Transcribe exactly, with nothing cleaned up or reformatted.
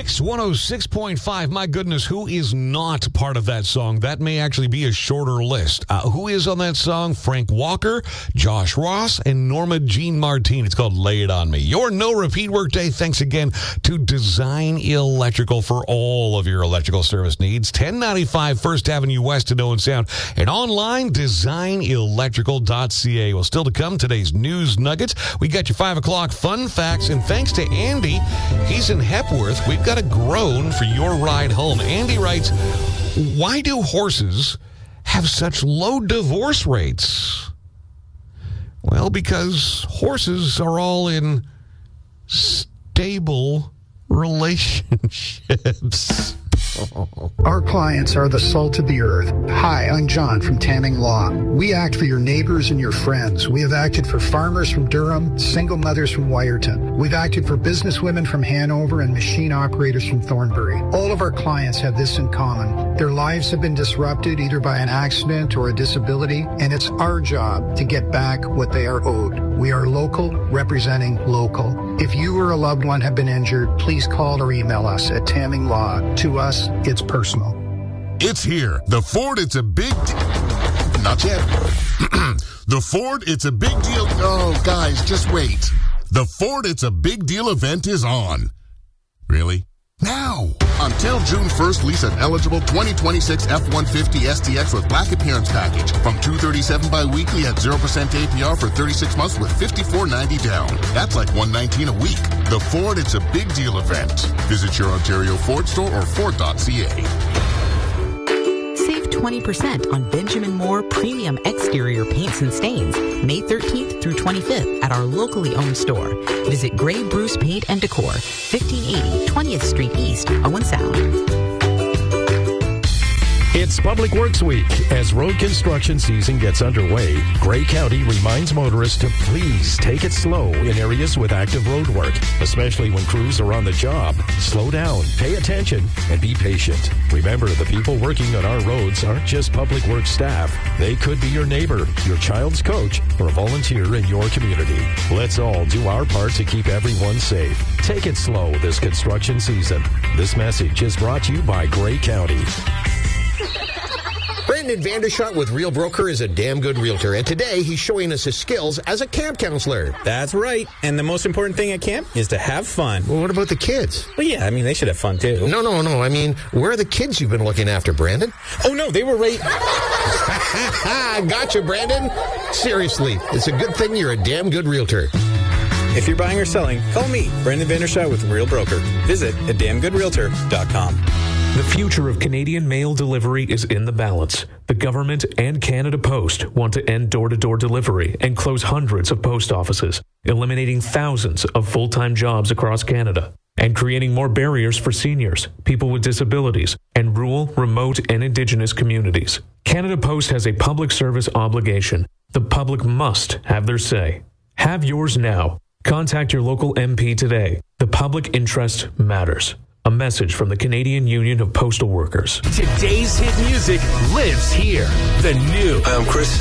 Mix one oh six point five. My goodness, who is not part of that song? That may actually be a shorter list. Uh, who is on that song? Frank Walker, Josh Ross, and Norma Jean Martin. It's called Lay It On Me. Your no repeat workday. Thanks again to Design Electrical for all of your electrical service needs. ten ninety-five First Avenue West in Owen Sound. And online, design electrical dot c a. Well, still to come, today's news nuggets. We got your five o'clock fun facts. And thanks to Andy, he's in Hepworth. We've got a groan for your ride home. Andy writes, why do horses have such low divorce rates? Well, because horses are all in stable relationships. Our clients are the salt of the earth. Hi, I'm John from Tamming Law. We act for your neighbors and your friends. We have acted for farmers from Durham, single mothers from Wyerton. We've acted for businesswomen from Hanover and machine operators from Thornbury. All of our clients have this in common. Their lives have been disrupted either by an accident or a disability, and it's our job to get back what they are owed. We are local, representing local. If you or a loved one have been injured, please call or email us at Tamming Law. To us, it's personal. It's here. The Ford, it's a big deal. Not yet. The Ford, it's a big deal. Oh, guys, just wait. The Ford, it's a big deal event is on. Really? Now. Until June first, lease an eligible twenty twenty-six F one fifty S T X with black appearance package from two hundred thirty-seven dollars bi-weekly at zero percent A P R for thirty-six months with fifty-four ninety down. That's like one hundred nineteen dollars a week. The Ford, it's a big deal event. Visit your Ontario Ford store or Ford dot c a. Save twenty percent on Benjamin Moore Premium Exterior Paints and Stains, May thirteenth through twenty-fifth at our locally owned store. Visit Grey Bruce Paint and Decor, fifteen eighty twentieth Street East, Owen Sound. It's Public Works Week. As road construction season gets underway, Grey County reminds motorists to please take it slow in areas with active road work, especially when crews are on the job. Slow down, pay attention, and be patient. Remember, the people working on our roads aren't just Public Works staff. They could be your neighbor, your child's coach, or a volunteer in your community. Let's all do our part to keep everyone safe. Take it slow this construction season. This message is brought to you by Grey County. Brandon Vandershot with Real Broker is a damn good realtor, and today he's showing us his skills as a camp counselor. That's right, and the most important thing at camp is to have fun. Well, what about the kids? Well, yeah, I mean, they should have fun, too. No, no, no, I mean, where are the kids you've been looking after, Brandon? Oh, no, they were right... Gotcha, Brandon. Seriously, it's a good thing you're a damn good realtor. If you're buying or selling, call me, Brandon Vandershot with Real Broker. Visit a damn good realtor dot com. The future of Canadian mail delivery is in the balance. The government and Canada Post want to end door-to-door delivery and close hundreds of post offices, eliminating thousands of full-time jobs across Canada, and creating more barriers for seniors, people with disabilities, and rural, remote, and Indigenous communities. Canada Post has a public service obligation. The public must have their say. Have yours now. Contact your local M P today. The public interest matters. A message from the Canadian Union of Postal Workers. Today's hit music lives here. The new. I'm Chris.